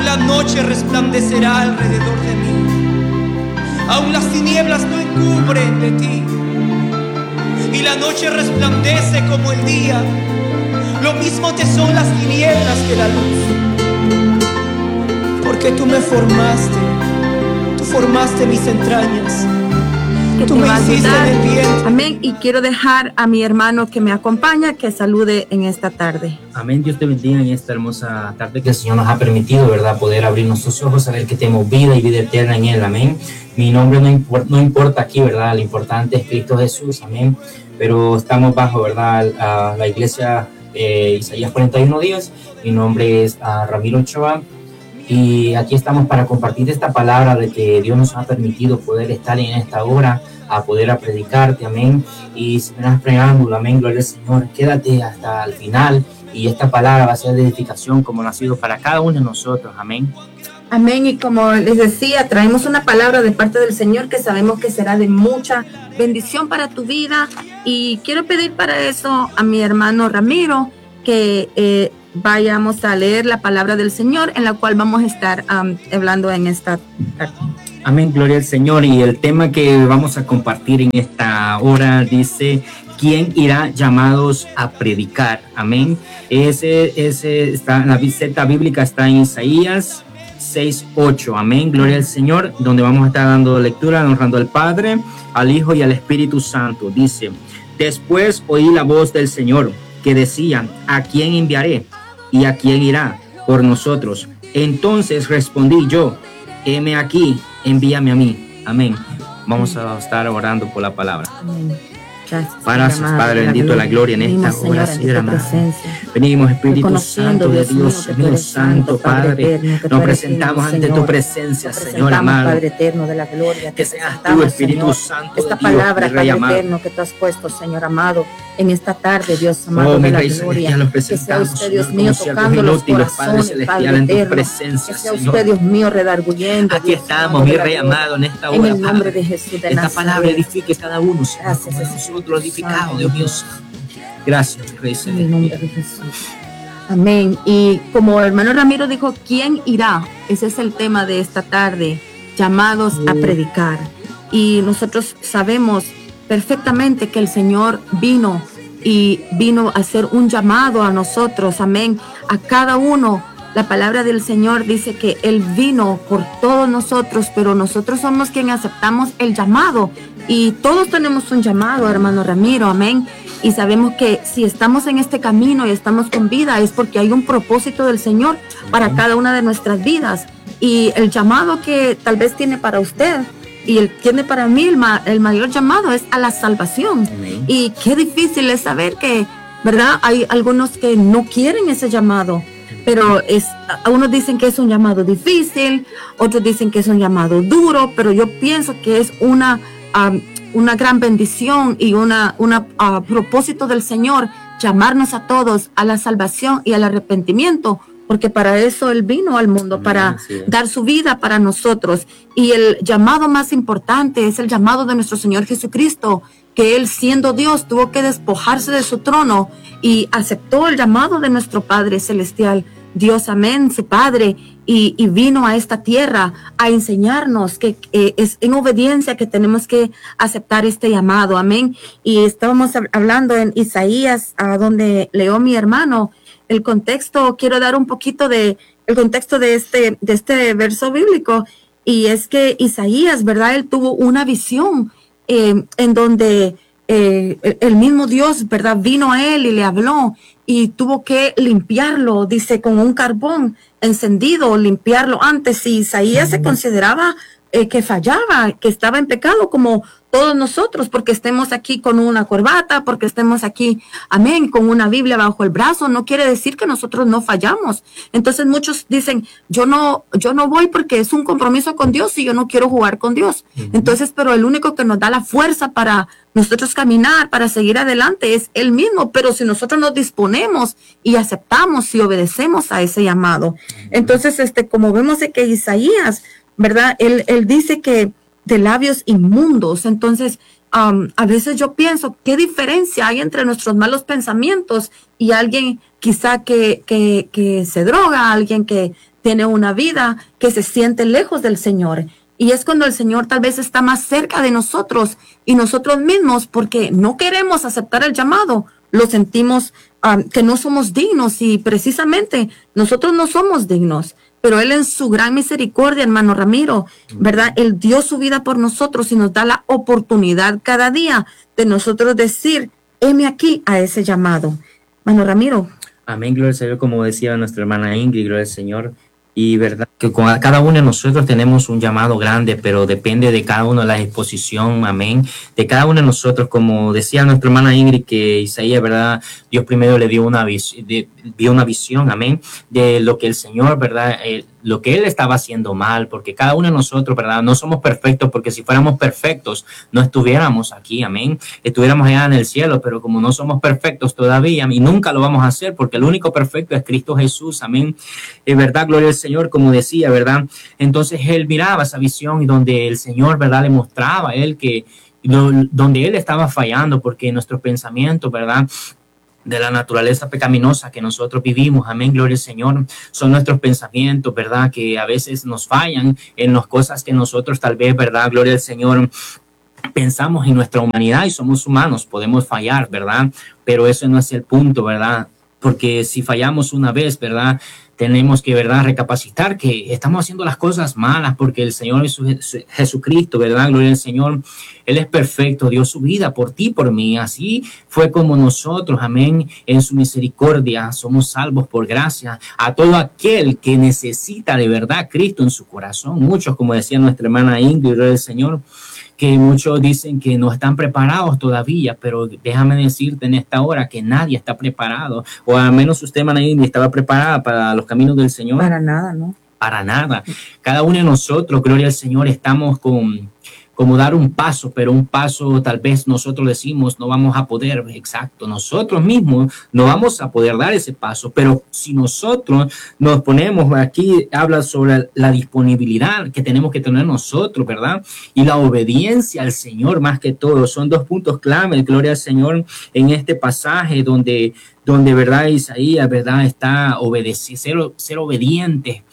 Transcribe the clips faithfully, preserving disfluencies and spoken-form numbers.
Aún la noche resplandecerá alrededor de mí. Aún las tinieblas no encubren de ti. Y la noche resplandece como el día. Lo mismo te son las tinieblas que la luz. Porque tú me formaste. Tú formaste mis entrañas. Que tú me hiciste en el vientre. Amén. Y quiero dejar a mi hermano que me acompaña que salude en esta tarde. Amén. Dios te bendiga en esta hermosa tarde que el Señor nos ha permitido, ¿verdad? Poder abrir nuestros ojos, saber que tenemos vida y vida eterna en Él. Amén. Mi nombre no, import, no importa aquí, ¿verdad? Lo importante es Cristo Jesús. Amén. Pero estamos bajo, ¿verdad? A la iglesia eh, Isaías cuarenta y uno días. Mi nombre es uh, Ramiro Ochoa. Y aquí estamos para compartir esta palabra de que Dios nos ha permitido poder estar en esta hora, a poder a predicarte, amén. Y sin más preámbulo, amén, gloria al Señor, quédate hasta el final y esta palabra va a ser de edificación como ha sido para cada uno de nosotros, amén. Amén, y como les decía, traemos una palabra de parte del Señor que sabemos que será de mucha bendición para tu vida, y quiero pedir para eso a mi hermano Ramiro que eh, vayamos a leer la palabra del Señor en la cual vamos a estar um, hablando en esta tarde. Amén, gloria al Señor. Y el tema que vamos a compartir en esta hora dice: ¿quién irá llamados a predicar? Amén. Ese, ese está, la cita bíblica está en Isaías seis ocho. Amén, gloria al Señor, donde vamos a estar dando lectura, honrando al Padre, al Hijo y al Espíritu Santo. Dice: después oí la voz del Señor que decía: ¿a quién enviaré? ¿Y a quién irá por nosotros? Entonces respondí yo: heme aquí, envíame a mí. Amén. Vamos a estar orando por la palabra. Amén. Gracias, Gracias Padre bendito, la gloria en esta hora, Señor. Venimos, Espíritu Santo de Dios, mío santo, Padre, nos presentamos ante tu presencia, Señor amado. Padre eterno de la gloria, que seas tú, Espíritu Santo, esta palabra, Padre eterno, que tú has puesto, Señor amado, en esta tarde, Dios amado de la gloria. Que sea usted, Dios mío, tocando los corazones, Padre eterno. Que sea usted, Dios mío, redarguyendo. Aquí estamos, mi Rey amado, en esta hora, en el nombre de Jesús de Nazaret. Esta palabra edifique cada uno, Gracias, Jesús. Glorificado, Dios mío. Gracias, Rey en el nombre de Jesús. Amén. Y como el hermano Ramiro dijo, ¿quién irá? Ese es el tema de esta tarde, llamados a predicar. Y nosotros sabemos perfectamente que el Señor vino y vino a hacer un llamado a nosotros, amén, a cada uno. La palabra del Señor dice que Él vino por todos nosotros, pero nosotros somos quienes aceptamos el llamado. Y todos tenemos un llamado, hermano Ramiro, amén. Y sabemos que si estamos en este camino y estamos con vida es porque hay un propósito del Señor para cada una de nuestras vidas. Y el llamado que tal vez tiene para usted y el tiene para mí, el, ma, el mayor llamado es a la salvación. Amén. Y qué difícil es saber que, ¿verdad? Hay algunos que no quieren ese llamado. Pero es, unos dicen que es un llamado difícil, otros dicen que es un llamado duro, pero yo pienso que es una, um, una gran bendición y una, una uh, propósito del Señor llamarnos a todos a la salvación y al arrepentimiento, porque para eso Él vino al mundo, para dar su vida para nosotros. Y el llamado más importante es el llamado de nuestro Señor Jesucristo, que Él, siendo Dios, tuvo que despojarse de su trono y aceptó el llamado de nuestro Padre Celestial, Dios, amén, su Padre, y, y vino a esta tierra a enseñarnos que eh, es en obediencia que tenemos que aceptar este llamado, amén. Y estábamos hablando en Isaías, a donde leo mi hermano, el contexto, quiero dar un poquito de el contexto de este, de este verso bíblico, y es que Isaías, ¿verdad? Él tuvo una visión Eh, en donde eh, el mismo Dios, ¿verdad? Vino a él y le habló y tuvo que limpiarlo, dice, con un carbón encendido, limpiarlo antes. Y Isaías se consideraba eh, que fallaba, que estaba en pecado como todos nosotros, porque estemos aquí con una corbata, porque estemos aquí, amén, con una Biblia bajo el brazo, no quiere decir que nosotros no fallamos. Entonces muchos dicen, yo no, yo no voy porque es un compromiso con Dios y yo no quiero jugar con Dios. Uh-huh. Entonces, pero el único que nos da la fuerza para nosotros caminar, para seguir adelante es Él mismo. Pero si nosotros nos disponemos y aceptamos y obedecemos a ese llamado. Uh-huh. Entonces, este, como vemos de que Isaías, ¿verdad? Él, él dice que de labios inmundos. Entonces, um, a veces yo pienso, ¿qué diferencia hay entre nuestros malos pensamientos y alguien quizá que, que, que se droga, alguien que tiene una vida, que se siente lejos del Señor? Y es cuando el Señor tal vez está más cerca de nosotros y nosotros mismos, porque no queremos aceptar el llamado, lo sentimos um, que no somos dignos, y precisamente nosotros no somos dignos. Pero Él en su gran misericordia, hermano Ramiro, ¿verdad? Él dio su vida por nosotros y nos da la oportunidad cada día de nosotros decir, heme aquí a ese llamado. Hermano Ramiro. Amén, gloria al Señor, como decía nuestra hermana Ingrid, gloria al Señor. Y verdad que con cada uno de nosotros tenemos un llamado grande, pero depende de cada uno de la disposición, amén, de cada uno de nosotros. Como decía nuestra hermana Ingrid, que Isaías, verdad, Dios primero le dio una, vis de, dio una visión, amén, de lo que el Señor, verdad, eh, lo que Él estaba haciendo mal, porque cada uno de nosotros, verdad, no somos perfectos, porque si fuéramos perfectos, no estuviéramos aquí, amén, estuviéramos allá en el cielo, pero como no somos perfectos todavía, y nunca lo vamos a hacer, porque el único perfecto es Cristo Jesús, amén, es verdad, gloria al Señor, como decía, verdad, entonces Él miraba esa visión y donde el Señor, verdad, le mostraba a Él que, lo, donde Él estaba fallando, porque nuestros pensamientos, verdad, de la naturaleza pecaminosa que nosotros vivimos, amén, gloria al Señor, son nuestros pensamientos, verdad, que a veces nos fallan en las cosas que nosotros tal vez, verdad, gloria al Señor, pensamos en nuestra humanidad, y somos humanos, podemos fallar, verdad, pero eso no es el punto, verdad, porque si fallamos una vez, verdad, tenemos que, verdad, recapacitar que estamos haciendo las cosas malas, porque el Señor Jesucristo, verdad, gloria al Señor, Él es perfecto, dio su vida por ti, por mí, así fue como nosotros, amén, en su misericordia somos salvos por gracia. A todo aquel que necesita de verdad Cristo en su corazón, muchos, como decía nuestra hermana Ingrid, gloria al Señor, que muchos dicen que no están preparados todavía, pero déjame decirte en esta hora que nadie está preparado, o al menos usted, hermana Ingrid, estaba preparada para los caminos del Señor. Para nada, ¿no? Para nada. Cada uno de nosotros, gloria al Señor, estamos con, como dar un paso, pero un paso tal vez nosotros decimos no vamos a poder, exacto, nosotros mismos no vamos a poder dar ese paso, pero si nosotros nos ponemos, aquí habla sobre la disponibilidad que tenemos que tener nosotros, ¿verdad? Y la obediencia al Señor más que todo, son dos puntos clave, gloria al Señor, en este pasaje donde, donde verdad, Isaías, verdad, está obedeciendo, ser, ser obediente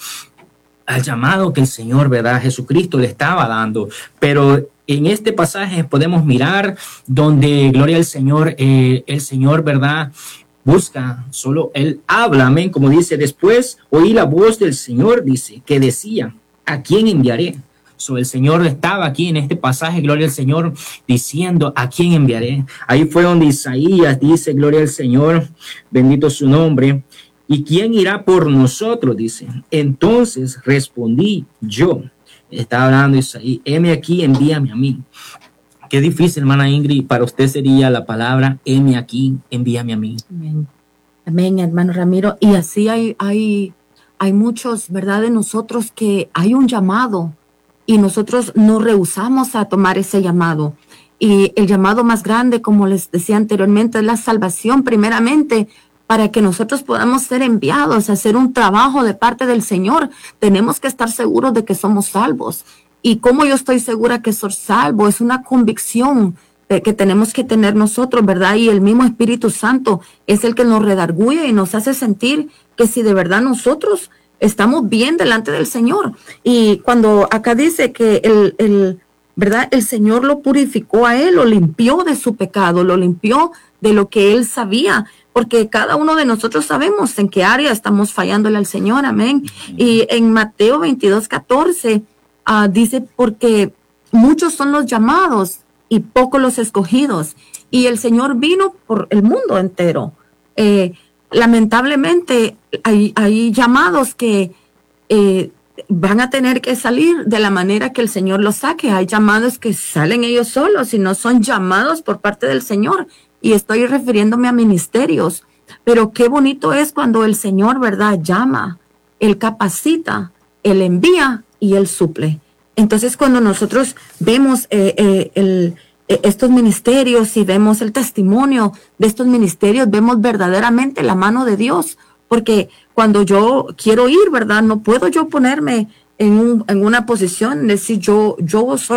al llamado que el Señor, verdad, Jesucristo le estaba dando. Pero en este pasaje podemos mirar donde, gloria al Señor, eh, el Señor, verdad, busca, solo Él habla, amén, como dice, después oí la voz del Señor, dice, que decía, ¿a quién enviaré? So, el Señor estaba aquí en este pasaje, gloria al Señor, diciendo, ¿a quién enviaré? Ahí fue donde Isaías dice, gloria al Señor, bendito su nombre, ¿y quién irá por nosotros? Dice. Entonces respondí yo. Está hablando Isaías. Heme aquí, envíame a mí. Qué difícil, hermana Ingrid, para usted sería la palabra, heme aquí, envíame a mí. Amén. Amén, hermano Ramiro. Y así hay, hay, hay muchos, ¿verdad? De nosotros que hay un llamado y nosotros nos rehusamos a tomar ese llamado. Y el llamado más grande, como les decía anteriormente, es la salvación primeramente. Para que nosotros podamos ser enviados a hacer un trabajo de parte del Señor, tenemos que estar seguros de que somos salvos. Y como yo estoy segura que soy salvo, es una convicción que tenemos que tener nosotros, ¿verdad? Y el mismo Espíritu Santo es el que nos redarguye y nos hace sentir que si de verdad nosotros estamos bien delante del Señor. Y cuando acá dice que el, el, ¿verdad? El Señor lo purificó a él, lo limpió de su pecado, lo limpió de lo que él sabía, porque cada uno de nosotros sabemos en qué área estamos fallándole al Señor, amén. Y en Mateo veintidós, catorce, uh, dice, porque muchos son los llamados y pocos los escogidos. Y el Señor vino por el mundo entero. Eh, lamentablemente hay, hay llamados que eh, van a tener que salir de la manera que el Señor los saque. Hay llamados que salen ellos solos y no son llamados por parte del Señor. Y estoy refiriéndome a ministerios, pero qué bonito es cuando el Señor, ¿verdad?, llama, Él capacita, Él envía y Él suple. Entonces, cuando nosotros vemos eh, eh, el, eh, estos ministerios y vemos el testimonio de estos ministerios, vemos verdaderamente la mano de Dios, porque cuando yo quiero ir, ¿verdad?, no puedo yo ponerme en, un, en una posición, decir yo, yo soy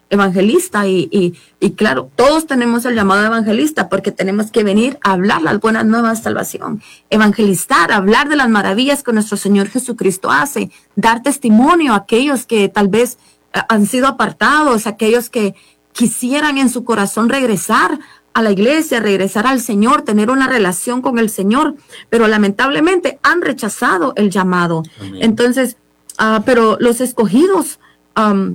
evangelista y, y, y claro, todos tenemos el llamado de evangelista porque tenemos que venir a hablar las buenas nuevas de salvación, evangelizar, hablar de las maravillas que nuestro Señor Jesucristo hace, dar testimonio a aquellos que tal vez han sido apartados, aquellos que quisieran en su corazón regresar a la iglesia, regresar al Señor, tener una relación con el Señor, pero lamentablemente han rechazado el llamado. Amén. Entonces, uh, pero los escogidos um,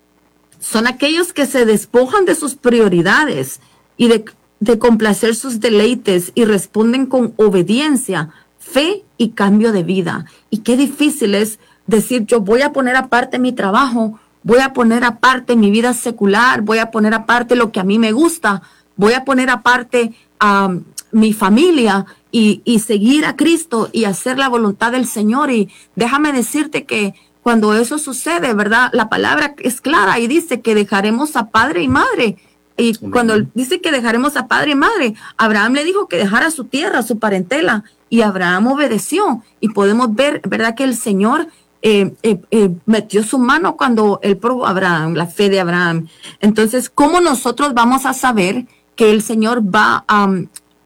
son aquellos que se despojan de sus prioridades y de, de complacer sus deleites y responden con obediencia, fe y cambio de vida. Y qué difícil es decir, yo voy a poner aparte mi trabajo, voy a poner aparte mi vida secular, voy a poner aparte lo que a mí me gusta, voy a poner aparte a um, mi familia y, y seguir a Cristo y hacer la voluntad del Señor. Y déjame decirte que cuando eso sucede, ¿verdad? La palabra es clara y dice que dejaremos a padre y madre. Y Amén. Cuando dice que dejaremos a padre y madre, Abraham le dijo que dejara su tierra, su parentela, y Abraham obedeció. Y podemos ver, ¿verdad?, que el Señor eh, eh, eh, metió su mano cuando él probó a Abraham, la fe de Abraham. Entonces, ¿cómo nosotros vamos a saber que el Señor va a... Um,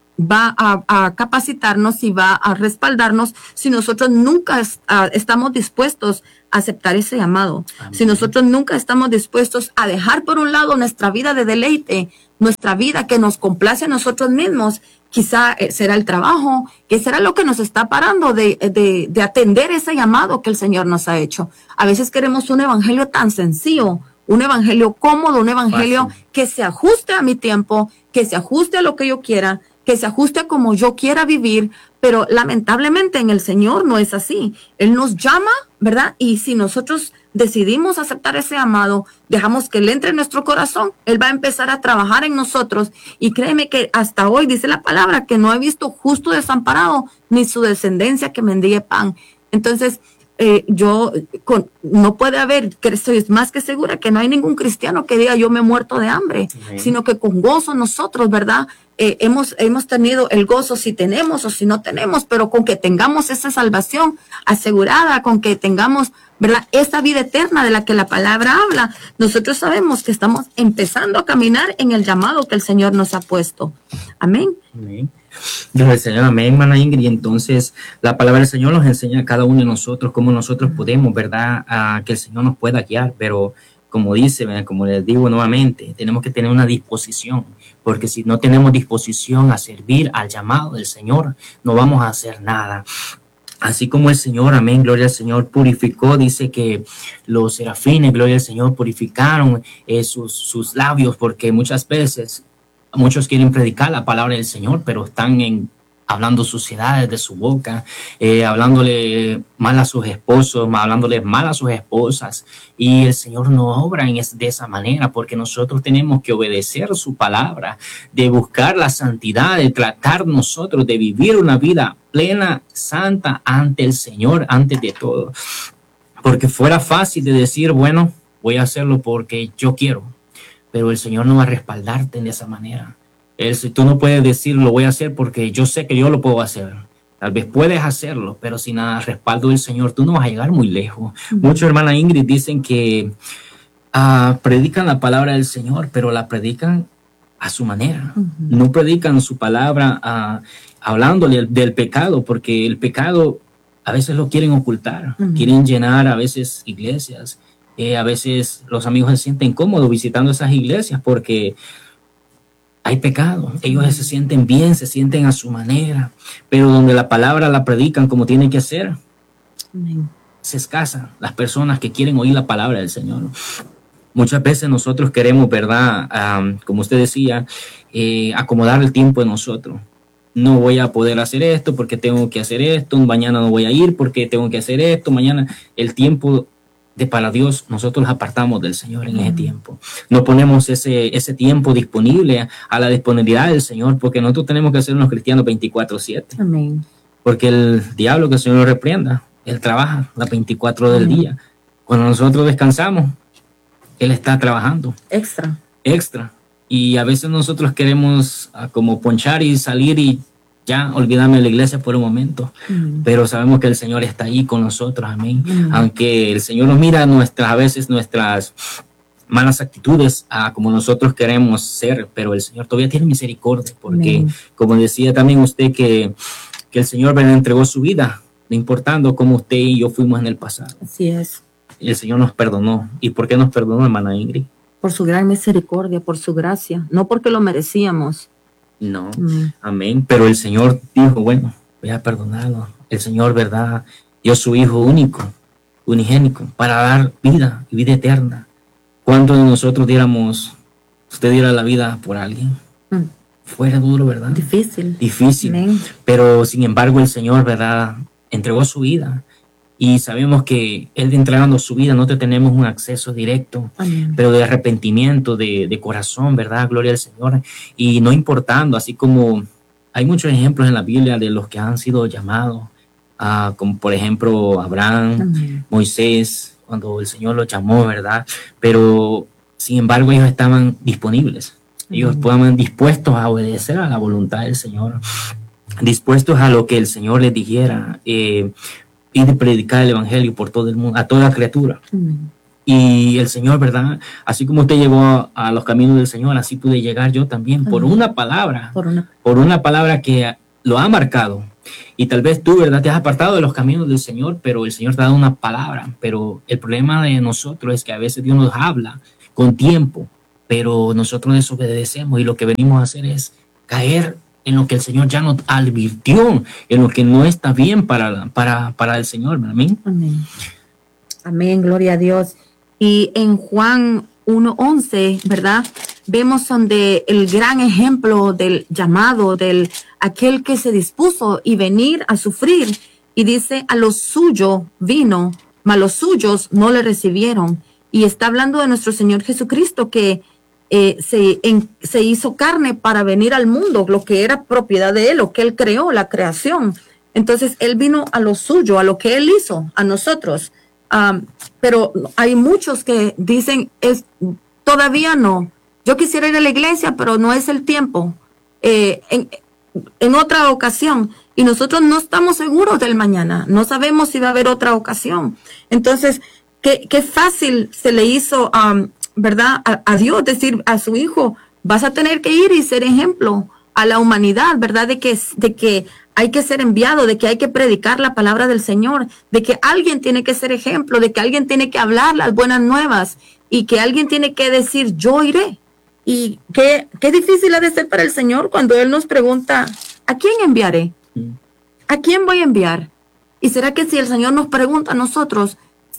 va a, a capacitarnos y va a respaldarnos si nosotros nunca es, uh, estamos dispuestos a aceptar ese llamado? Amén. Si nosotros nunca estamos dispuestos a dejar por un lado nuestra vida de deleite, nuestra vida que nos complace a nosotros mismos, quizá eh, será el trabajo, que será lo que nos está parando de, de, de atender ese llamado que el Señor nos ha hecho. A veces queremos un evangelio tan sencillo, un evangelio cómodo, un evangelio Fácil. Que se ajuste a mi tiempo, que se ajuste a lo que yo quiera, que se ajuste a como yo quiera vivir, pero lamentablemente en el Señor no es así. Él nos llama, ¿verdad? Y si nosotros decidimos aceptar ese llamado, dejamos que Él entre en nuestro corazón, Él va a empezar a trabajar en nosotros. Y créeme que hasta hoy dice la palabra que no he visto justo desamparado, ni su descendencia que mendigue pan. Entonces, Eh, yo, con, no puede haber, que estoy más que segura que no hay ningún cristiano que diga yo me he muerto de hambre, sí. Sino que con gozo nosotros, ¿verdad? Eh, hemos, hemos tenido el gozo si tenemos o si no tenemos, pero con que tengamos esa salvación asegurada, con que tengamos, ¿verdad?, esa vida eterna de la que la palabra habla, nosotros sabemos que estamos empezando a caminar en el llamado que el Señor nos ha puesto. Amén. Amén. Dios el Señor, amén, hermana Ingrid. Entonces, la palabra del Señor nos enseña a cada uno de nosotros cómo nosotros podemos, ¿verdad?, a que el Señor nos pueda guiar, pero como dice, ¿verdad?, como les digo nuevamente, tenemos que tener una disposición, porque si no tenemos disposición a servir al llamado del Señor, no vamos a hacer nada. Así como el Señor, amén, gloria al Señor, purificó, dice que los serafines, gloria al Señor, purificaron eh, sus, sus labios, porque muchas veces muchos quieren predicar la palabra del Señor, pero están en, hablando suciedades de su boca, eh, hablándole mal a sus esposos, hablándole mal a sus esposas. Y el Señor no obra en es, de esa manera, porque nosotros tenemos que obedecer su palabra, de buscar la santidad, de tratar nosotros de vivir una vida plena, santa ante el Señor, antes de todo. Porque fuera fácil de decir, bueno, voy a hacerlo porque yo quiero. Pero el Señor no va a respaldarte de esa manera. Él, si tú no puedes decir, lo voy a hacer porque yo sé que yo lo puedo hacer. Tal vez puedes hacerlo, pero sin nada respaldo del Señor, tú no vas a llegar muy lejos. Uh-huh. Muchos, hermana Ingrid, dicen que uh, predican la palabra del Señor, pero la predican a su manera. Uh-huh. No predican su palabra uh, hablándole del, del pecado, porque el pecado a veces lo quieren ocultar. Uh-huh. Quieren llenar a veces iglesias. Eh, a veces los amigos se sienten cómodos visitando esas iglesias porque hay pecado. Ellos se sienten bien, se sienten a su manera, pero donde la palabra la predican como tienen que hacer, Amén. Se escasan las personas que quieren oír la palabra del Señor. Muchas veces nosotros queremos, ¿verdad? Um, como usted decía, eh, acomodar el tiempo de nosotros. No voy a poder hacer esto porque tengo que hacer esto, mañana no voy a ir porque tengo que hacer esto, mañana el tiempo de para Dios, nosotros apartamos del Señor en ese tiempo. No ponemos ese, ese tiempo disponible a la disponibilidad del Señor, porque nosotros tenemos que ser unos cristianos veinticuatro siete. Amén. Porque el diablo, que el Señor lo reprenda, él trabaja las veinticuatro del Amén. Día. Cuando nosotros descansamos, él está trabajando. Extra. Extra. Y a veces nosotros queremos uh, como ponchar y salir y ya olvidarme de la iglesia por un momento, mm. pero sabemos que el Señor está ahí con nosotros, amén. Mm. Aunque el Señor nos mira nuestras, a veces nuestras malas actitudes a como nosotros queremos ser, pero el Señor todavía tiene misericordia, porque Amén. Como decía también usted que, que el Señor me entregó su vida, no importando cómo usted y yo fuimos en el pasado. Así es. El Señor nos perdonó. ¿Y por qué nos perdonó, hermana Ingrid? Por su gran misericordia, por su gracia, no porque lo merecíamos. No, mm. Amén. Pero el Señor dijo, bueno, voy a perdonarlo. El Señor, ¿verdad?, dio su Hijo único, unigénico, para dar vida y vida eterna. ¿Cuántos de nosotros diéramos, usted diera la vida por alguien? Mm. Fuera duro, ¿verdad? Difícil. Difícil. Amén. Pero sin embargo el Señor, ¿verdad?, entregó su vida. Y sabemos que Él entregando su vida no te tenemos un acceso directo, Amén. Pero de arrepentimiento, de, de corazón, ¿verdad? Gloria al Señor. Y no importando, así como hay muchos ejemplos en la Biblia de los que han sido llamados, uh, como por ejemplo Abraham, Amén. Moisés, cuando el Señor los llamó, ¿verdad? Pero sin embargo ellos estaban disponibles. Ellos Amén. Estaban dispuestos a obedecer a la voluntad del Señor, dispuestos a lo que el Señor les dijera, eh, y de predicar el evangelio por todo el mundo, a toda criatura. Mm. Y el Señor, ¿verdad? Así como usted llegó a, a los caminos del Señor, así pude llegar yo también, mm. por una palabra, por una. por una palabra que lo ha marcado. Y tal vez tú, ¿verdad?, te has apartado de los caminos del Señor, pero el Señor te ha dado una palabra. Pero el problema de nosotros es que a veces Dios nos habla con tiempo, pero nosotros desobedecemos y lo que venimos a hacer es caer en lo que el Señor ya nos advirtió, en lo que no está bien para, para, para el Señor. Amén. Amén. Amén, gloria a Dios. Y en Juan uno once, ¿verdad?, vemos donde el gran ejemplo del llamado, del aquel que se dispuso y venir a sufrir, y dice, a los suyos vino, mas los suyos no le recibieron. Y está hablando de nuestro Señor Jesucristo, que Eh, se, en, se hizo carne para venir al mundo, lo que era propiedad de Él, lo que Él creó, la creación. Entonces Él vino a lo suyo, a lo que Él hizo, a nosotros. Um, pero hay muchos que dicen, es, todavía no. Yo quisiera ir a la iglesia, pero no es el tiempo. Eh, en, en otra ocasión. Y nosotros no estamos seguros del mañana. No sabemos si va a haber otra ocasión. Entonces, qué, qué fácil se le hizo um, ¿verdad?, a, a Dios decir a su Hijo, vas a tener que ir y ser ejemplo a la humanidad, ¿verdad?, de que, de que hay que ser enviado, de que hay que predicar la palabra del Señor, de que alguien tiene que ser ejemplo, de que alguien tiene que hablar las buenas nuevas y que alguien tiene que decir, yo iré. Y qué, qué difícil ha de ser para el Señor cuando Él nos pregunta, ¿a quién enviaré? ¿A quién voy a enviar? ¿Y será que si el Señor nos pregunta a nosotros,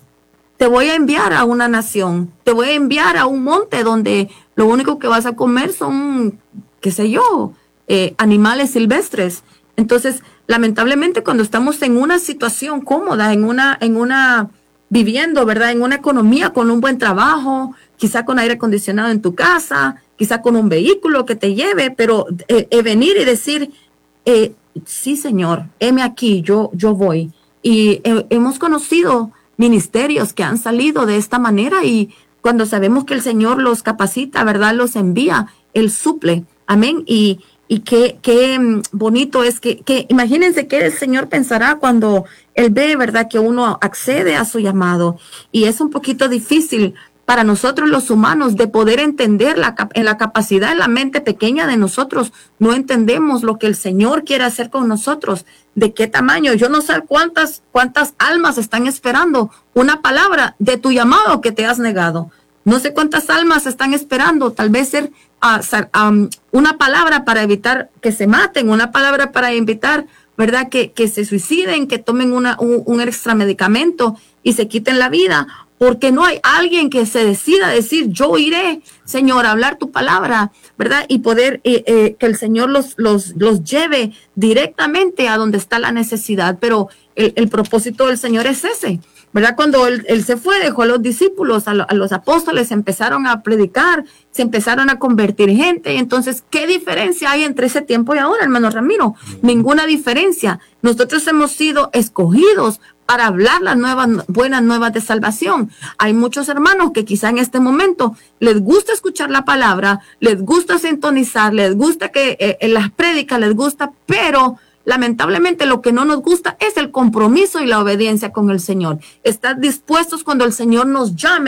te voy a enviar a una nación, te voy a enviar a un monte donde lo único que vas a comer son, qué sé yo, eh, animales silvestres? Entonces, lamentablemente, cuando estamos en una situación cómoda, en una, en una, viviendo, ¿verdad?, en una economía con un buen trabajo, quizá con aire acondicionado en tu casa, quizá con un vehículo que te lleve, pero eh, eh, venir y decir, eh, sí, Señor, heme aquí, yo, yo voy. Y eh, hemos conocido ministerios que han salido de esta manera, y cuando sabemos que el Señor los capacita, ¿verdad?, los envía, Él suple. Amén. Y, y qué, qué bonito es que, que imagínense qué el Señor pensará cuando Él ve, ¿verdad?, que uno accede a su llamado. Y es un poquito difícil para nosotros los humanos de poder entender la, en la capacidad, en la mente pequeña de nosotros. No entendemos lo que el Señor quiere hacer con nosotros, de qué tamaño. Yo no sé cuántas, cuántas almas están esperando una palabra de tu llamado que te has negado. No sé cuántas almas están esperando tal vez ser uh, um, una palabra para evitar que se maten, una palabra para evitar, ¿verdad?, que, que se suiciden, que tomen una, un, un extra medicamento y se quiten la vida. Porque no hay alguien que se decida a decir, yo iré, Señor, a hablar tu palabra, ¿verdad? Y poder eh, eh, que el Señor los, los, los lleve directamente a donde está la necesidad. Pero el, el propósito del Señor es ese, ¿verdad? Cuando él, él se fue, dejó a los discípulos, a, lo, a los apóstoles, empezaron a predicar, se empezaron a convertir gente. Entonces, ¿qué diferencia hay entre ese tiempo y ahora, hermano Ramiro? Ninguna diferencia. Nosotros hemos sido escogidos para hablar las nuevas, buenas nuevas de salvación. Hay muchos hermanos que quizá en este momento les gusta escuchar la palabra, les gusta sintonizar, les gusta que eh, en las prédicas les gusta, pero lamentablemente lo que no nos gusta es el compromiso y la obediencia con el Señor. Estar dispuestos cuando el Señor nos llame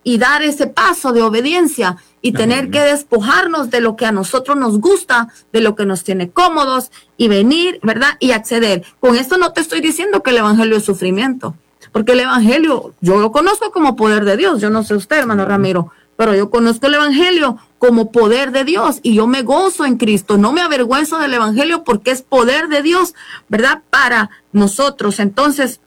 y dar ese paso de obediencia y tener Amén. que despojarnos de lo que a nosotros nos gusta, de lo que nos tiene cómodos y venir, ¿verdad? Y acceder. Con esto no te estoy diciendo que el evangelio es sufrimiento, porque el evangelio yo lo conozco como poder de Dios. Yo no sé usted, hermano Ramiro, pero yo conozco el evangelio como poder de Dios y yo me gozo en Cristo. No me avergüenzo del evangelio porque es poder de Dios, ¿verdad? Para nosotros. Entonces,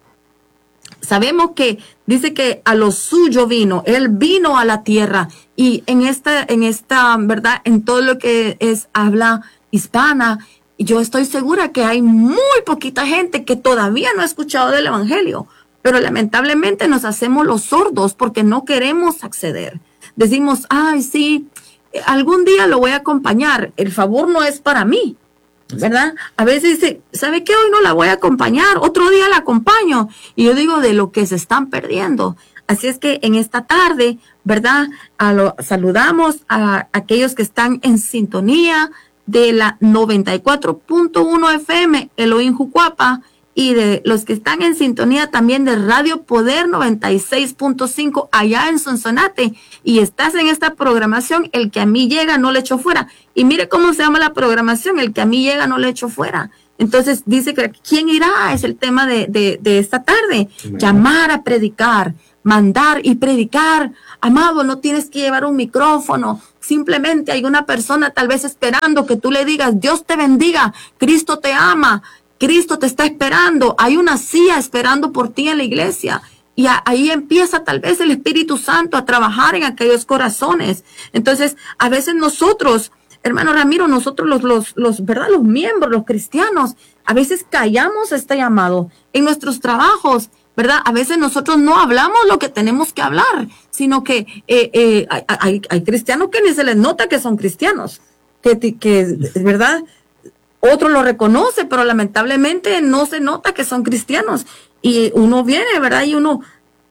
sabemos que dice que a lo suyo vino, él vino a la tierra y en esta, en esta, ¿verdad? En todo lo que es habla hispana, yo estoy segura que hay muy poquita gente que todavía no ha escuchado del evangelio, pero lamentablemente nos hacemos los sordos porque no queremos acceder. Decimos, ay, sí, algún día lo voy a acompañar, el favor no es para mí, ¿verdad? A veces dice, ¿sabe qué? Hoy no la voy a acompañar, otro día la acompaño. Y yo digo de lo que se están perdiendo. Así es que en esta tarde, ¿verdad? A lo, saludamos a aquellos que están en sintonía de la noventa y cuatro punto uno F M, Elohim Jucuapa, y de los que están en sintonía también de Radio Poder noventa y seis punto cinco allá en Sonsonate, y estás en esta programación, el que a mí llega no le echo fuera. Y mire cómo se llama la programación, el que a mí llega no le echo fuera. Entonces dice que ¿quién irá? Es el tema de, de, de esta tarde. Bueno. Llamar a predicar, mandar y predicar. Amado, no tienes que llevar un micrófono. Simplemente hay una persona tal vez esperando que tú le digas, Dios te bendiga, Cristo te ama, Cristo te está esperando, hay una silla esperando por ti en la iglesia. Y a, ahí empieza tal vez el Espíritu Santo a trabajar en aquellos corazones. Entonces, a veces nosotros, hermano Ramiro, nosotros los, los, los, ¿verdad? Los miembros, los cristianos, a veces callamos este llamado en nuestros trabajos, ¿verdad? A veces nosotros no hablamos lo que tenemos que hablar, sino que eh, eh, hay, hay, hay cristianos que ni se les nota que son cristianos, que, que ¿verdad? Otro lo reconoce, pero lamentablemente no se nota que son cristianos. Y uno viene, ¿verdad? Y uno,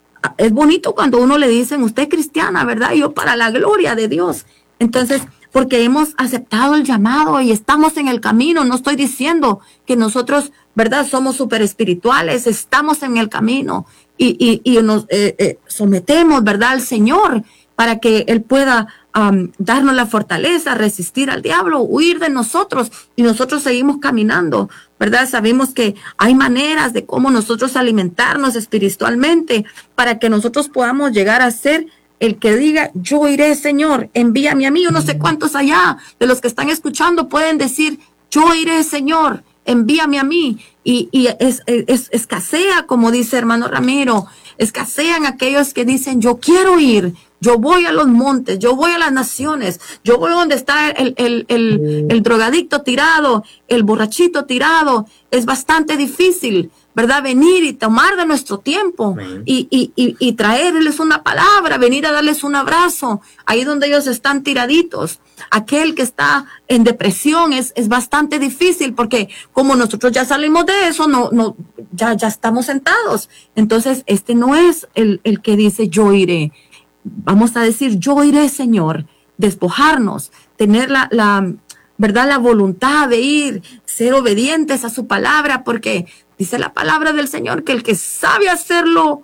es bonito cuando uno le dicen, usted es cristiana, ¿verdad? Y yo para la gloria de Dios. Entonces, porque hemos aceptado el llamado y estamos en el camino. No estoy diciendo que nosotros, ¿verdad? Somos súper espirituales, estamos en el camino y, y, y nos eh, eh, sometemos, ¿verdad? Al Señor para que Él pueda um, darnos la fortaleza, resistir al diablo, huir de nosotros y nosotros seguimos caminando, ¿verdad? Sabemos que hay maneras de cómo nosotros alimentarnos espiritualmente para que nosotros podamos llegar a ser el que diga, yo iré, Señor, envíame a mí. Yo no sé cuántos allá de los que están escuchando pueden decir, yo iré, Señor, envíame a mí. Y, y es, es, escasea, como dice hermano Ramiro, escasean aquellos que dicen, yo quiero ir, yo voy a los montes, yo voy a las naciones, yo voy donde está el, el, el, el drogadicto tirado, el borrachito tirado. Es bastante difícil, ¿verdad? Venir y tomar de nuestro tiempo y, y, y, y traerles una palabra, venir a darles un abrazo, ahí donde ellos están tiraditos. Aquel que está en depresión es, es bastante difícil porque como nosotros ya salimos de eso, no, no, ya, ya estamos sentados. Entonces, este no es el, el que dice yo iré. Vamos a decir yo iré, Señor, despojarnos, tener la, la, ¿verdad? La voluntad de ir, ser obedientes a su palabra, porque dice la palabra del Señor que el que sabe hacerlo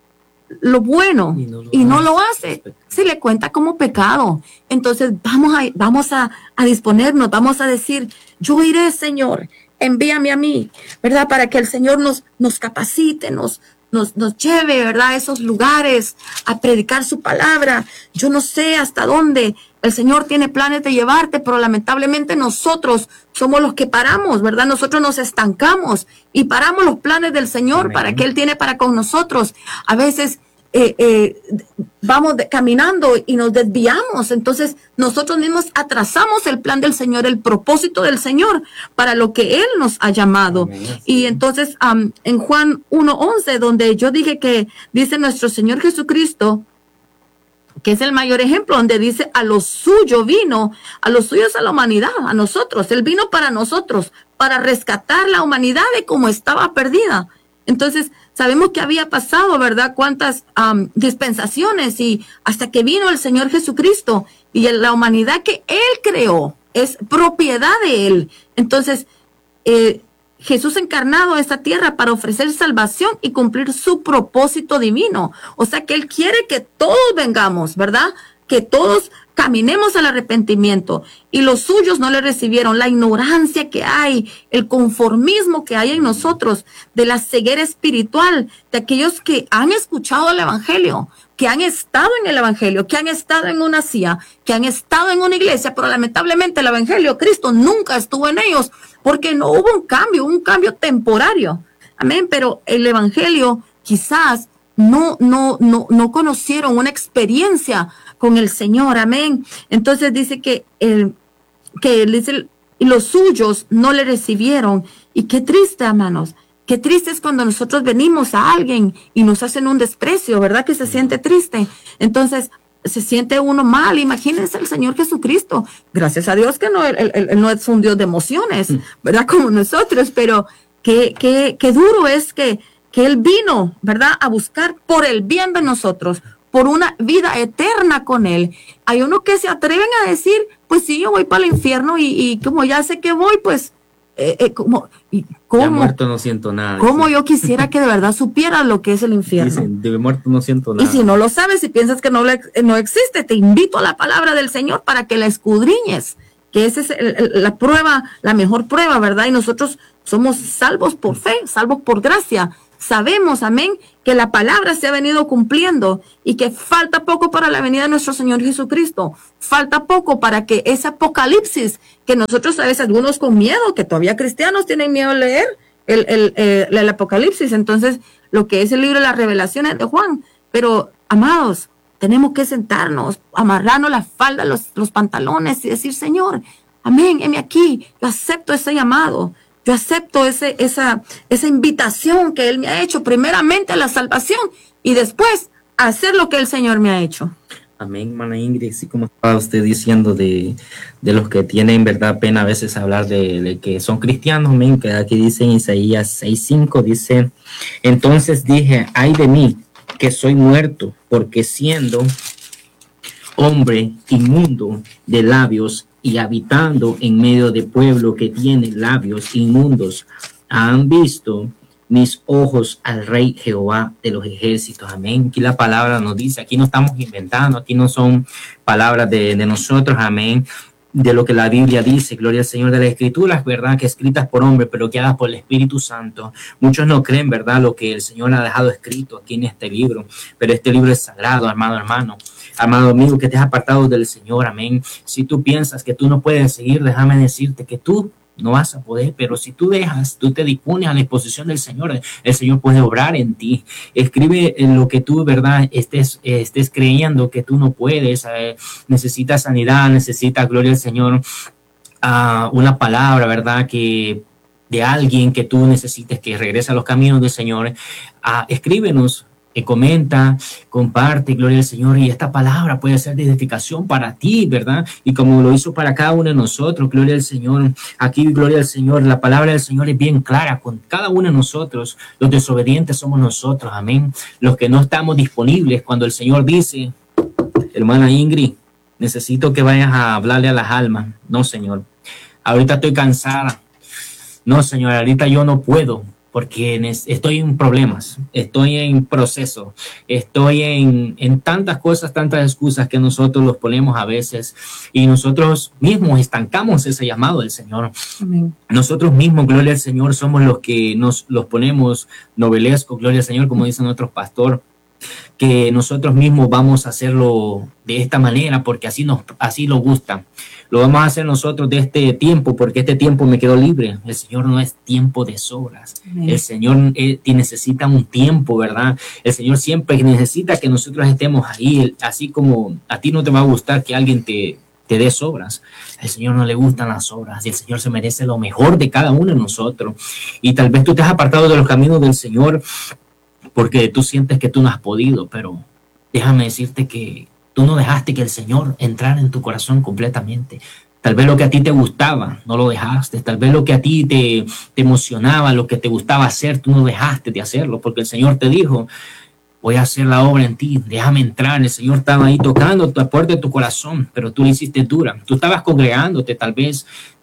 lo bueno y no lo, y no lo hace, se le cuenta como pecado. Entonces vamos a, vamos a, a disponernos, vamos a decir, yo iré, Señor, envíame a mí, ¿verdad? Para que el Señor nos, nos capacite, nos, nos, nos lleve, ¿verdad? A esos lugares, a predicar su palabra. Yo no sé hasta dónde el Señor tiene planes de llevarte, pero lamentablemente nosotros somos los que paramos, ¿verdad? Nosotros nos estancamos y paramos los planes del Señor. Amén. Para que Él tiene para con nosotros. A veces eh, eh, vamos de, caminando y nos desviamos, entonces nosotros mismos atrasamos el plan del Señor, el propósito del Señor para lo que Él nos ha llamado. Amén. Y entonces um, en Juan uno once, donde yo dije que dice nuestro Señor Jesucristo, que es el mayor ejemplo, donde dice a lo suyo vino, a los suyos a la humanidad, a nosotros. Él vino para nosotros, para rescatar la humanidad de como estaba perdida. Entonces, sabemos que había pasado, ¿verdad? Cuántas um, dispensaciones y hasta que vino el Señor Jesucristo y la humanidad que Él creó es propiedad de Él. Entonces, eh, Jesús encarnado a esta tierra para ofrecer salvación y cumplir su propósito divino. O sea que Él quiere que todos vengamos, ¿verdad? Que todos caminemos al arrepentimiento, y los suyos no le recibieron. La ignorancia que hay, el conformismo que hay en nosotros, de la ceguera espiritual, de aquellos que han escuchado el evangelio, que han estado en el evangelio, que han estado en una C I A, que han estado en una iglesia, pero lamentablemente el evangelio, Cristo nunca estuvo en ellos, porque no hubo un cambio, un cambio temporario. Amén. Pero el evangelio quizás no, no, no, no conocieron una experiencia con el Señor. Amén. Entonces dice que, el, que él dice, y los suyos no le recibieron. Y qué triste, hermanos. Qué triste es cuando nosotros venimos a alguien y nos hacen un desprecio, ¿verdad? Que se siente triste. Entonces se siente uno mal. Imagínense el Señor Jesucristo. Gracias a Dios que no, él, él, él no es un Dios de emociones, ¿verdad? Como nosotros, pero qué, qué, qué duro es que, que Él vino, ¿verdad? A buscar por el bien de nosotros, por una vida eterna con Él. Hay unos que se atreven a decir, pues sí, yo voy para el infierno y, y como ya sé que voy, pues, eh, eh, como, y, ¿cómo? Ya muerto no siento nada. ¿Cómo yo quisiera que de verdad supiera lo que es el infierno? Dicen, de muerto no siento nada. Y si no lo sabes, si piensas que no, le, no existe, te invito a la palabra del Señor para que la escudriñes, que esa es el, el, la prueba, la mejor prueba, ¿verdad? Y nosotros somos salvos por fe, salvos por gracia. Sabemos, amén, que la palabra se ha venido cumpliendo y que falta poco para la venida de nuestro Señor Jesucristo. Falta poco para que ese apocalipsis, que nosotros a veces, algunos con miedo, que todavía cristianos tienen miedo de leer el, el, el, el apocalipsis, entonces lo que es el libro de las revelaciones de Juan. Pero, amados, tenemos que sentarnos, amarrarnos la falda, los, los pantalones y decir, Señor, amén, heme aquí, yo acepto ese llamado. Yo acepto ese, esa, esa invitación que Él me ha hecho, primeramente a la salvación y después a hacer lo que el Señor me ha hecho. Amén, hermana Ingrid. Así como estaba usted diciendo de, de los que tienen, verdad, pena a veces hablar de, de que son cristianos, amén, que aquí dice en Isaías seis cinco, dice, entonces dije, ay de mí, que soy muerto, porque siendo hombre inmundo de labios y habitando en medio de pueblo que tiene labios inmundos, han visto mis ojos al Rey Jehová de los ejércitos. Amén. Aquí la palabra nos dice, aquí no estamos inventando, aquí no son palabras de, de nosotros, amén, de lo que la Biblia dice, gloria al Señor, de las Escrituras, ¿verdad? Que escritas por hombre, pero guiadas por el Espíritu Santo. Muchos no creen, ¿verdad? Lo que el Señor ha dejado escrito aquí en este libro, pero este libro es sagrado, hermano, hermano. Amado amigo, que te has apartado del Señor, amén. Si tú piensas que tú no puedes seguir, déjame decirte que tú no vas a poder, pero si tú dejas, tú te dispones a la disposición del Señor, el Señor puede obrar en ti. Escribe en lo que tú, verdad, estés, estés creyendo que tú no puedes, eh, necesitas sanidad, necesitas, gloria al Señor, uh, una palabra, verdad, que de alguien que tú necesites que regrese a los caminos del Señor. Uh, escríbenos. Que comenta, comparte, gloria al Señor, y esta palabra puede ser de edificación para ti, ¿verdad? Y como lo hizo para cada uno de nosotros, gloria al Señor. Aquí, gloria al Señor, la palabra del Señor es bien clara con cada uno de nosotros. Los desobedientes somos nosotros, amén. Los que no estamos disponibles cuando el Señor dice, hermana Ingrid, necesito que vayas a hablarle a las almas. No, Señor, ahorita estoy cansada. No, Señor, ahorita yo no puedo. Porque estoy en problemas, estoy en proceso, estoy en, en tantas cosas, tantas excusas que nosotros los ponemos a veces y nosotros mismos estancamos ese llamado del Señor. Amén. Nosotros mismos, gloria al Señor, somos los que nos los ponemos novelescos, gloria al Señor, como dicen otros pastores, que nosotros mismos vamos a hacerlo de esta manera porque así nos así lo gusta. Lo vamos a hacer nosotros de este tiempo porque este tiempo me quedó libre. El Señor no es tiempo de sobras. Amén. El Señor eh, necesita un tiempo, ¿verdad? El Señor siempre necesita que nosotros estemos ahí, así como a ti no te va a gustar que alguien te, te dé sobras. Al Señor no le gustan las sobras y el Señor se merece lo mejor de cada uno de nosotros. Y tal vez tú te has apartado de los caminos del Señor porque tú sientes que tú no has podido, pero déjame decirte que tú no dejaste que el Señor entrara en tu corazón completamente. Tal vez lo que a ti te gustaba, no lo dejaste. Tal vez lo que a ti te, te emocionaba, lo que te gustaba hacer, tú no dejaste de hacerlo, porque el Señor te dijo, voy a hacer la obra en ti, déjame entrar. El Señor estaba ahí tocando la puerta de tu corazón, pero tú le hiciste dura. Tú estabas congregándote, tal vez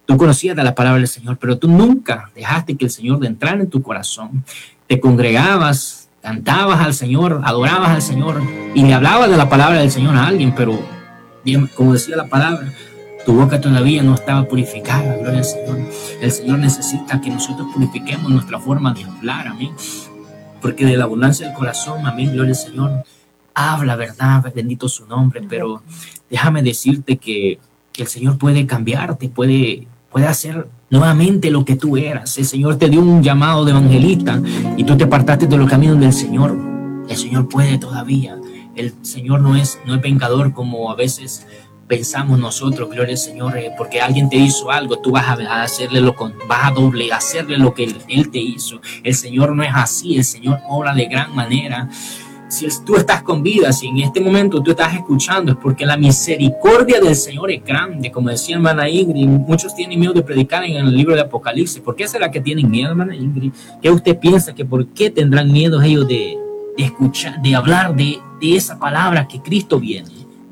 Tú conocías de la palabra del Señor, pero tú nunca dejaste que el Señor entrara en tu corazón. Te congregabas, cantabas al Señor, adorabas al Señor y le hablabas de la palabra del Señor a alguien, pero como decía la palabra, tu boca todavía no estaba purificada. Gloria al Señor. El Señor necesita que nosotros purifiquemos nuestra forma de hablar, amén. Porque de la abundancia del corazón, amén, gloria al Señor, habla verdad, bendito su nombre. Pero déjame decirte que el Señor puede cambiarte, puede, puede hacer nuevamente lo que tú eras. El Señor te dio un llamado de evangelista y tú te apartaste de los caminos del Señor. El Señor puede todavía. El Señor no es, no es vengador como a veces pensamos nosotros, gloria al Señor, eh, porque alguien te hizo algo, tú vas a, a hacerle lo con, vas a doble, a hacerle lo que él, él te hizo. El Señor no es así, el Señor obra de gran manera. Si tú estás con vida, si en este momento tú estás escuchando, es porque la misericordia del Señor es grande. Como decía hermana Ingrid, muchos tienen miedo de predicar en el libro de Apocalipsis. ¿Por qué será que tienen miedo, hermana Ingrid? ¿Qué usted piensa que por qué tendrán miedo ellos de, de escuchar, de hablar de, de esa palabra que Cristo viene?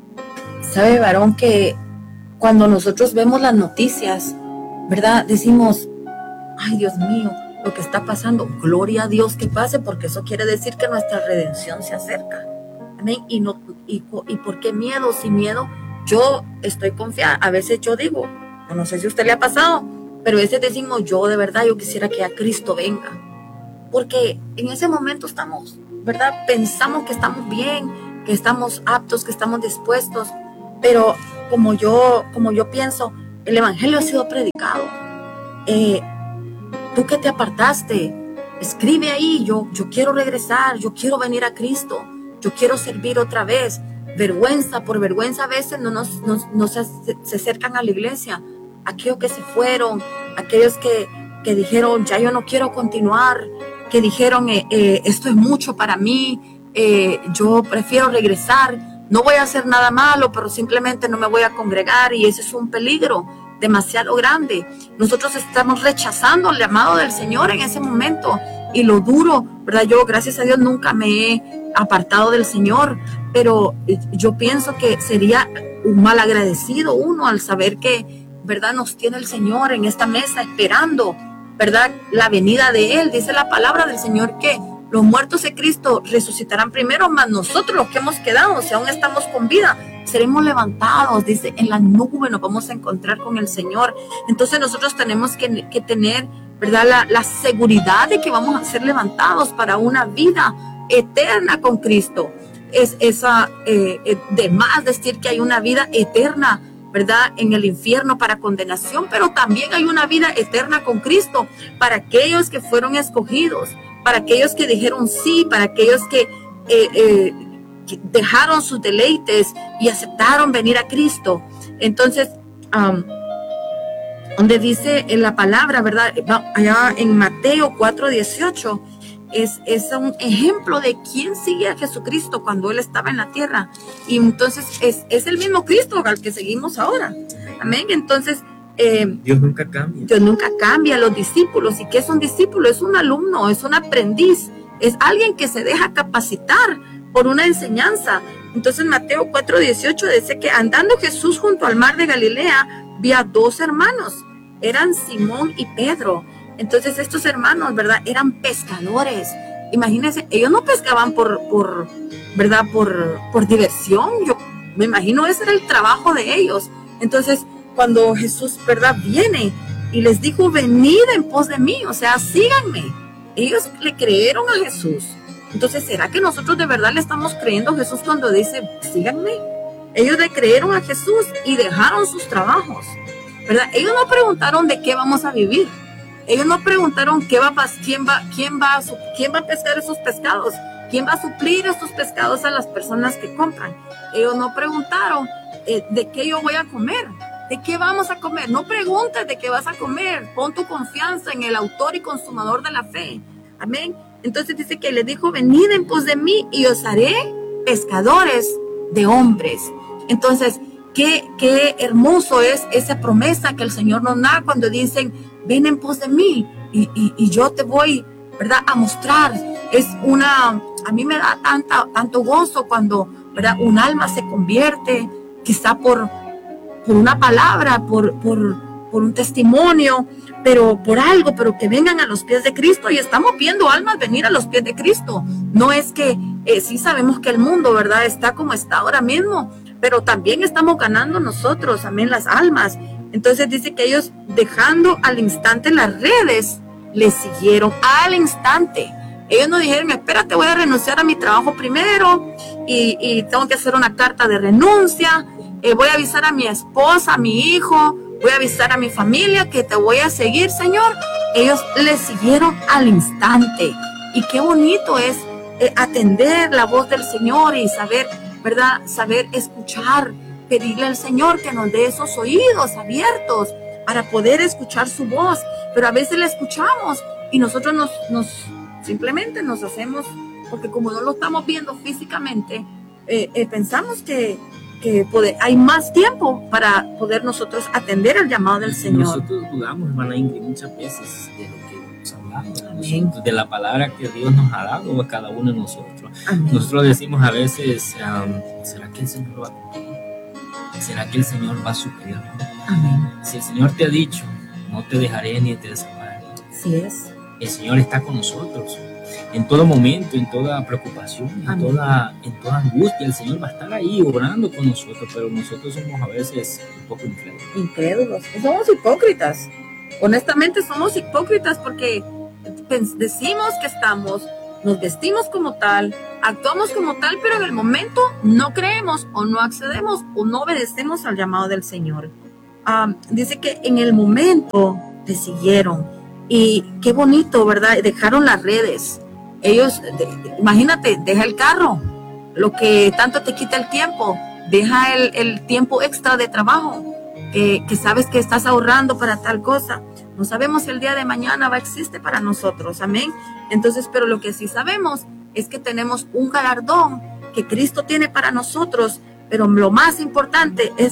Sabe, varón, que cuando nosotros vemos las noticias, ¿verdad? Decimos, ay, Dios mío, lo que está pasando, gloria a Dios que pase, porque eso quiere decir que nuestra redención se acerca. Amén. Y, no, y, y ¿por qué miedo? Sin miedo, yo estoy confiada. A veces yo digo, no sé si a usted le ha pasado, pero a veces decimos, yo de verdad, yo quisiera que ya Cristo venga. Porque en ese momento estamos, ¿verdad? Pensamos que estamos bien, que estamos aptos, que estamos dispuestos. Pero como yo, como yo pienso, el evangelio ha sido predicado. Eh, tú que te apartaste, escribe ahí, yo, yo quiero regresar, yo quiero venir a Cristo, yo quiero servir otra vez. Vergüenza, por vergüenza a veces no, nos, nos, nos se, se acercan a la iglesia. Aquellos que se fueron, aquellos que, que dijeron, ya yo no quiero continuar, que dijeron, eh, eh, esto es mucho para mí, eh, yo prefiero regresar. No voy a hacer nada malo, pero simplemente no me voy a congregar, y ese es un peligro demasiado grande. Nosotros estamos rechazando el llamado del Señor en ese momento, y lo duro, ¿verdad? Yo, gracias a Dios, nunca me he apartado del Señor, pero yo pienso que sería un mal agradecido uno al saber que, ¿verdad?, nos tiene el Señor en esta mesa esperando, ¿verdad?, la venida de Él. Dice la palabra del Señor que los muertos de Cristo resucitarán primero, más nosotros los que hemos quedado, si aún estamos con vida, seremos levantados, dice, en la nube nos vamos a encontrar con el Señor. Entonces nosotros tenemos que, que tener, ¿verdad?, la, la seguridad de que vamos a ser levantados para una vida eterna con Cristo. Es esa, eh, de más decir que hay una vida eterna, ¿verdad?, en el infierno para condenación, pero también hay una vida eterna con Cristo para aquellos que fueron escogidos, para aquellos que dijeron sí, para aquellos que, eh, eh, que dejaron sus deleites y aceptaron venir a Cristo. Entonces, um, donde dice en la palabra, ¿verdad?, allá en Mateo cuatro dieciocho, es, es un ejemplo de quién sigue a Jesucristo cuando Él estaba en la tierra. Y entonces es, es el mismo Cristo al que seguimos ahora. Amén. Entonces, Eh, Dios nunca cambia. Dios nunca cambia. Los discípulos, ¿y qué es un discípulo? Es un alumno, es un aprendiz, es alguien que se deja capacitar por una enseñanza. Entonces Mateo cuatro dieciocho dice que andando Jesús junto al mar de Galilea, vi a dos hermanos, eran Simón y Pedro. Entonces estos hermanos, ¿verdad?, eran pescadores. Imagínense, ellos no pescaban por, por ¿verdad?, por, por diversión. Yo me imagino ese era el trabajo de ellos. Entonces, cuando Jesús, ¿verdad?, viene y les dijo, venid en pos de mí, o sea, síganme. Ellos le creyeron a Jesús. Entonces, ¿será que nosotros de verdad le estamos creyendo a Jesús cuando dice, síganme? Ellos le creyeron a Jesús y dejaron sus trabajos, ¿verdad? Ellos no preguntaron de qué vamos a vivir. Ellos no preguntaron qué va a, quién va, quién va, a, quién va a pescar esos pescados, quién va a suplir estos pescados a las personas que compran. Ellos no preguntaron eh, de qué yo voy a comer. ¿De qué vamos a comer? No preguntes de qué vas a comer. Pon tu confianza en el autor y consumador de la fe. Amén. Entonces dice que le dijo, venid en pos de mí y os haré pescadores de hombres. Entonces, qué, qué hermoso es esa promesa que el Señor nos da cuando dicen, ven en pos de mí y, y, y yo te voy, ¿verdad?, a mostrar. Es una, a mí me da tanta, tanto gozo cuando, ¿verdad?, un alma se convierte, quizá por por una palabra, por, por, por un testimonio, pero por algo, pero que vengan a los pies de Cristo. Y estamos viendo almas venir a los pies de Cristo. No es que, eh, sí sabemos que el mundo, ¿verdad?, está como está ahora mismo, pero también estamos ganando nosotros, amén, las almas. Entonces dice que ellos, dejando al instante las redes, les siguieron al instante. Ellos no dijeron, espérate, voy a renunciar a mi trabajo primero y, y tengo que hacer una carta de renuncia, eh, voy a avisar a mi esposa, a mi hijo, voy a avisar a mi familia que te voy a seguir, Señor. Ellos les siguieron al instante. Y qué bonito es eh, atender la voz del Señor y saber, ¿verdad?, saber escuchar, pedirle al Señor que nos dé esos oídos abiertos para poder escuchar su voz. Pero a veces la escuchamos y nosotros nos, nos simplemente nos hacemos, porque como no lo estamos viendo físicamente, eh, eh, pensamos que, que poder, hay más tiempo para poder nosotros atender el llamado del Señor. Nosotros dudamos, hermana Ingrid, muchas veces de lo que hemos hablado, nosotros, de la palabra que Dios nos ha dado a cada uno de nosotros. Amén. Nosotros decimos a veces, um, ¿será que el Señor lo va a cumplir? ¿Será que el Señor va a suplir? Amén. Si el Señor te ha dicho, no te dejaré ni te desampararé. Así es. El Señor está con nosotros en todo momento, en toda preocupación, en toda, en toda angustia. El Señor va a estar ahí orando con nosotros, pero nosotros somos a veces un poco incrédulos. Incrédulos. Somos hipócritas. Honestamente somos hipócritas porque decimos que estamos, nos vestimos como tal, actuamos como tal, pero en el momento no creemos o no accedemos o no obedecemos al llamado del Señor. Um, dice que en el momento te siguieron. Y qué bonito, ¿verdad? Dejaron las redes. Ellos, de, de, imagínate, deja el carro, lo que tanto te quita el tiempo, deja el, el tiempo extra de trabajo, que, que sabes que estás ahorrando para tal cosa. No sabemos si el día de mañana va a existir para nosotros, amén. Entonces, pero lo que sí sabemos es que tenemos un galardón que Cristo tiene para nosotros, pero lo más importante es